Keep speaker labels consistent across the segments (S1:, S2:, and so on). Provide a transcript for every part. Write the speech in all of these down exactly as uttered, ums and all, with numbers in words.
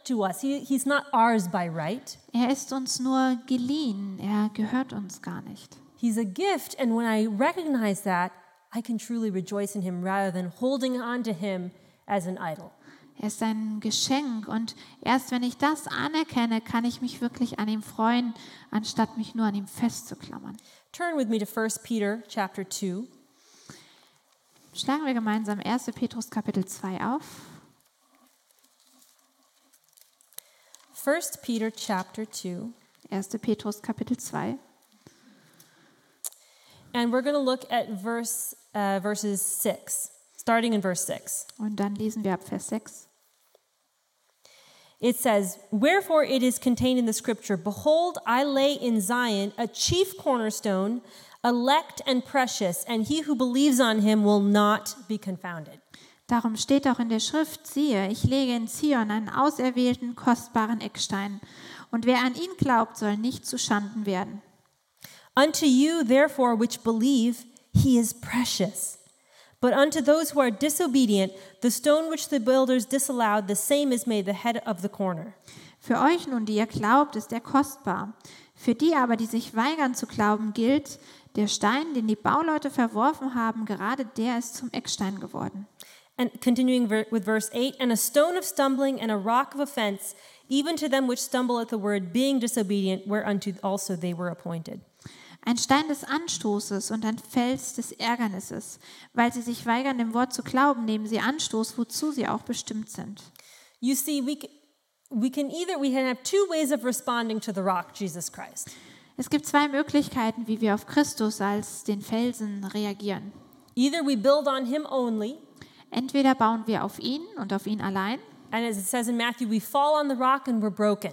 S1: to us. He, he's not ours by right.
S2: Er ist uns nur geliehen, er gehört uns gar nicht.
S1: He's a gift, and when I recognize that, I can truly rejoice in him rather than holding on to him as an idol.
S2: Er ist ein Geschenk und erst wenn ich das anerkenne, kann ich mich wirklich an ihm freuen, anstatt mich nur an ihm festzuklammern.
S1: Turn with me to First Peter chapter two.
S2: Schlagen wir gemeinsam erster Petrus Kapitel zwei auf.
S1: First Peter chapter two.
S2: erster Petrus Kapitel zwei.
S1: And we're going to look at verse uh, verses six, starting in verse six.
S2: Und dann lesen wir ab Vers sechs.
S1: It says, "Wherefore it is contained in the scripture, Behold, I lay in Zion a chief cornerstone, elect and precious, and he who believes on him will not be confounded."
S2: Darum steht auch in der Schrift, siehe, ich lege in Zion einen auserwählten, kostbaren Eckstein, und wer an ihn glaubt, soll nicht zu Schanden werden.
S1: "Unto you, therefore, which believe, he is precious. But unto those who are disobedient, the stone which the builders disallowed, the same is made the head of the corner."
S2: Für euch nun, die ihr glaubt, ist er kostbar. Für die aber, die sich weigern zu glauben, gilt, der Stein, den die Bauleute verworfen haben, gerade der ist zum Eckstein geworden.
S1: And continuing ver- with verse eight, "And a stone of stumbling and a rock of offense, even to them which stumble at the word, being disobedient, whereunto also they were appointed."
S2: Ein Stein des Anstoßes und ein Fels des Ärgernisses. Weil sie sich weigern, dem Wort zu glauben, nehmen sie Anstoß, wozu sie auch bestimmt sind.
S1: You see, we, c- we can either, we can have two ways of responding to the rock, Jesus Christ.
S2: Es gibt zwei Möglichkeiten, wie wir auf Christus als den Felsen reagieren.
S1: Either we build on him only,
S2: Entweder bauen wir auf ihn und auf ihn allein,
S1: and as it says in Matthew, we fall on the rock and we're broken.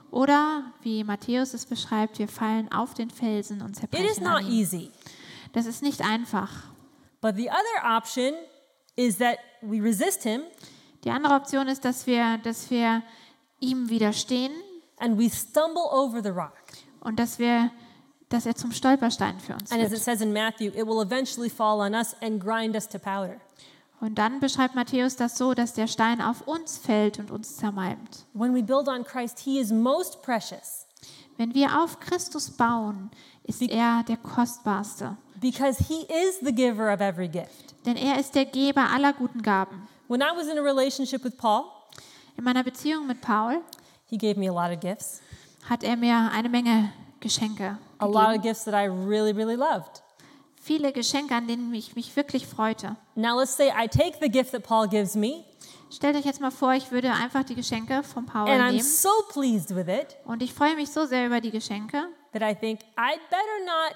S2: oder, wie Matthäus es beschreibt, wir fallen auf den Felsen und
S1: It is
S2: zerbrechen
S1: not
S2: an ihm.
S1: easy.
S2: Das ist nicht einfach.
S1: But the other option is that we resist him
S2: Die andere Option ist, dass wir, dass wir ihm widerstehen
S1: and we stumble over the rock.
S2: und dass, wir, dass er zum Stolperstein für uns
S1: And as it
S2: wird.
S1: says in Matthew, it will eventually fall on us and grind us to powder.
S2: Und dann beschreibt Matthäus das so, dass der Stein auf uns fällt und uns zermalmt.
S1: When we build on Christ, he is most precious
S2: Wenn wir auf Christus bauen, ist er der Kostbarste.
S1: because he is the giver of every gift.
S2: Denn er ist der Geber aller guten Gaben.
S1: When I was in a relationship with Paul,
S2: In meiner Beziehung mit Paul
S1: he gave me a lot of gifts,
S2: hat er mir eine Menge Geschenke
S1: a lot of
S2: gegeben.
S1: gifts that I really, really loved.
S2: Viele Geschenke, an denen ich mich wirklich freute.
S1: Now let's say I take the gift that Paul gives me
S2: Stellt euch jetzt mal vor, ich würde einfach die Geschenke von Paul
S1: and I'm
S2: nehmen.
S1: so pleased with it
S2: Und ich freue mich so sehr über die Geschenke,
S1: that I think I'd better not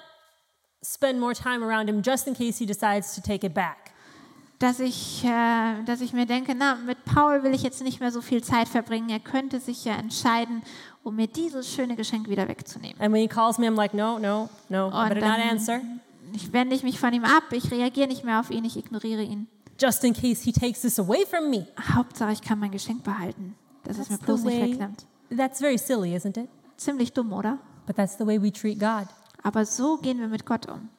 S1: spend more time around him just in case he decides to take it back.
S2: dass ich, äh, dass ich mir denke, na, mit Paul will ich jetzt nicht mehr so viel Zeit verbringen. Er könnte sich ja entscheiden, um mir dieses schöne Geschenk wieder wegzunehmen.
S1: And when he calls me, I'm like, no, no, no, I
S2: Und
S1: better not
S2: dann
S1: answer.
S2: ich wende ich mich von ihm ab, ich reagiere nicht mehr auf ihn, ich ignoriere ihn.
S1: Just in case he takes this away from me.
S2: Hauptsache, ich kann mein Geschenk behalten, dass es mir
S1: That's
S2: bloß
S1: the
S2: nicht
S1: way,
S2: wegnimmt.
S1: that's very silly, isn't it?
S2: Ziemlich dumm, oder?
S1: But that's the way we treat God.
S2: Aber so gehen wir mit Gott um.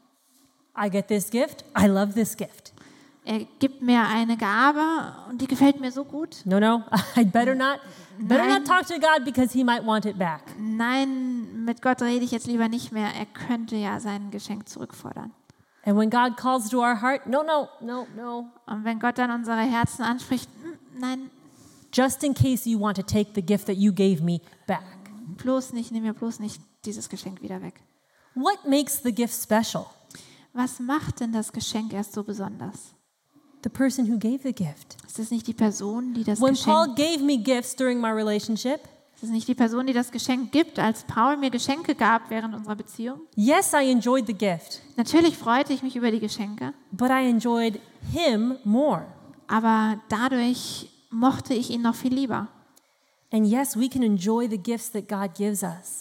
S1: I get this gift. I love this gift.
S2: Er gibt mir eine Gabe und die gefällt mir so gut.
S1: No, no, I'd better not, better
S2: Nein.
S1: not talk to God because he might want it back.
S2: Nein, mit Gott rede ich jetzt lieber nicht mehr. Er könnte ja sein Geschenk zurückfordern.
S1: And when God calls to our heart, no, no, no, no.
S2: Und wenn Gott dann unsere Herzen anspricht, "Mm, nein,
S1: Just in case you want to take the gift that you gave me back.
S2: bloß nicht, nimm mir bloß nicht dieses Geschenk wieder weg.
S1: What makes the gift special?
S2: Was macht denn das Geschenk erst so besonders?
S1: The person who gave the gift.
S2: Ist es nicht die Person, die das
S1: When Paul
S2: Geschenk,
S1: gave me gifts during my relationship,
S2: ist es nicht die Person, die das Geschenk gibt, als Paul mir Geschenke gab während unserer Beziehung?
S1: yes, I enjoyed the gift,
S2: Natürlich freute ich mich über die Geschenke,
S1: but I enjoyed him more.
S2: aber dadurch mochte ich ihn noch viel lieber.
S1: And yes, we can enjoy the gifts that God gives us.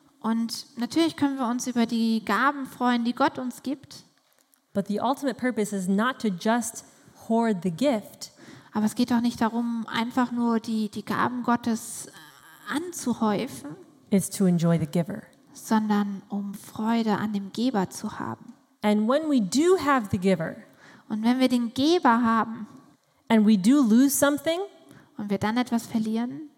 S2: Und natürlich können wir uns über die Gaben freuen, die Gott uns gibt,
S1: But the ultimate purpose is not to just hoard the gift,
S2: aber es geht auch nicht darum, einfach nur die, die Gaben Gottes äh, anzuhäufen,
S1: it's to enjoy the giver.
S2: sondern um Freude an dem Geber zu haben.
S1: And when we do have the giver,
S2: Und wenn wir den Geber haben
S1: and we do lose something,
S2: und wir dann etwas verlieren,